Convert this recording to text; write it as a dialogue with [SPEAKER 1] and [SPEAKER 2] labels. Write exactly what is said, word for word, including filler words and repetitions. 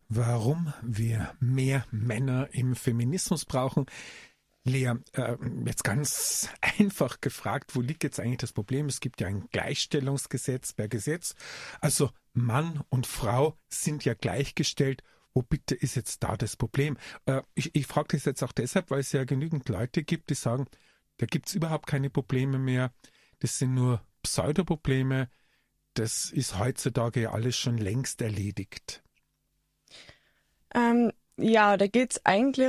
[SPEAKER 1] Warum wir mehr Männer im Feminismus brauchen. Lea, äh, jetzt ganz einfach gefragt, wo liegt jetzt eigentlich das Problem? Es gibt ja ein Gleichstellungsgesetz per Gesetz. Also Mann und Frau sind ja gleichgestellt. Wo bitte ist jetzt da das Problem? Äh, ich ich frage das jetzt auch deshalb, weil es ja genügend Leute gibt, die sagen, da gibt es überhaupt keine Probleme mehr. Das sind nur Pseudoprobleme. Das ist heutzutage ja alles schon längst erledigt.
[SPEAKER 2] Ähm, ja, da geht's eigentlich